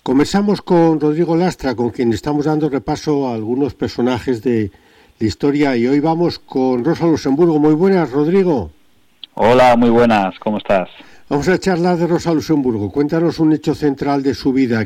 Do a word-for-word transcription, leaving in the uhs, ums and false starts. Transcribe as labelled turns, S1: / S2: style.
S1: Conversamos con Rodrigo Lastra, con quien estamos dando repaso a algunos personajes de la historia, y hoy vamos con Rosa Luxemburgo. Muy buenas, Rodrigo.
S2: Hola, muy buenas, ¿cómo estás?
S1: Vamos a charlar de Rosa Luxemburgo. Cuéntanos un hecho central de su vida